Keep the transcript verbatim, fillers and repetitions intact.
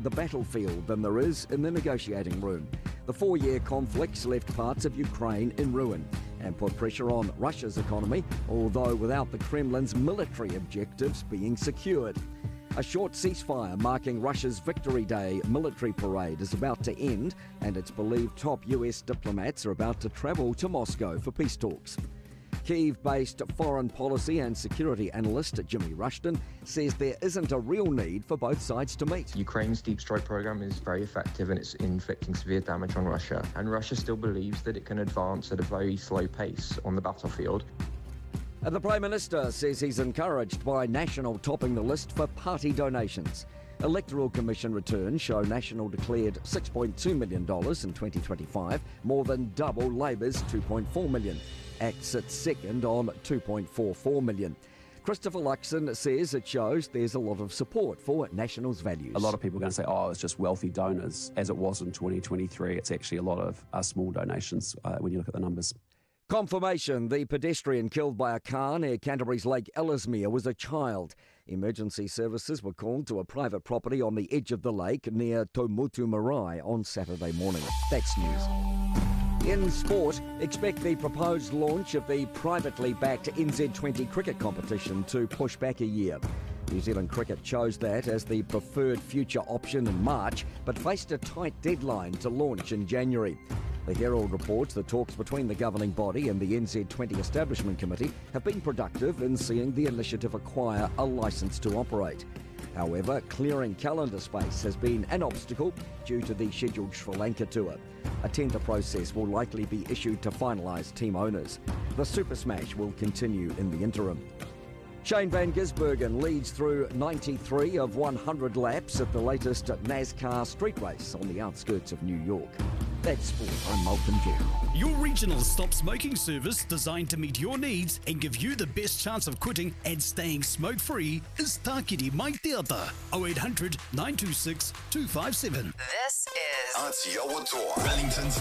the battlefield than there is in the negotiating room. The four-year conflict's left parts of Ukraine in ruin and put pressure on Russia's economy, although without the Kremlin's military objectives being secured. A short ceasefire marking Russia's Victory Day military parade is about to end, and it's believed top U S diplomats are about to travel to Moscow for peace talks. Kyiv-based foreign policy and security analyst Jimmy Rushton says there isn't a real need for both sides to meet. Ukraine's deep strike program is very effective and it's inflicting severe damage on Russia. And Russia still believes that it can advance at a very slow pace on the battlefield. And the Prime Minister says he's encouraged by National topping the list for party donations. Electoral Commission returns show National declared six point two million dollars in twenty twenty-five, more than double Labor's two point four million dollars. Act sits second on two point four four million dollars. Christopher Luxon says it shows there's a lot of support for National's values. A lot of people are going to say, oh, it's just wealthy donors. As it was in twenty twenty-three, it's actually a lot of uh, small donations uh, when you look at the numbers. Confirmation: the pedestrian killed by a car near Canterbury's Lake Ellesmere was a child. Emergency services were called to a private property on the edge of the lake near Tomutu Marae on Saturday morning. That's news. In sport, expect the proposed launch of the privately backed N Z twenty cricket competition to push back a year. New Zealand Cricket chose that as the preferred future option in March, but faced a tight deadline to launch in January. The Herald reports the talks between the governing body and the N Z twenty Establishment Committee have been productive in seeing the initiative acquire a licence to operate. However, clearing calendar space has been an obstacle due to the scheduled Sri Lanka tour. A tender process will likely be issued to finalise team owners. The Super Smash will continue in the interim. Shane Van Gisbergen leads through ninety-three of one hundred laps at the latest NASCAR street race on the outskirts of New York. That's sport. I'm Malcolm Jerry. Your regional stop smoking service designed to meet your needs and give you the best chance of quitting and staying smoke-free is Tākiri Maiteata, oh eight hundred, nine two six, two five seven. This is Aotearoa Tour, Wellington's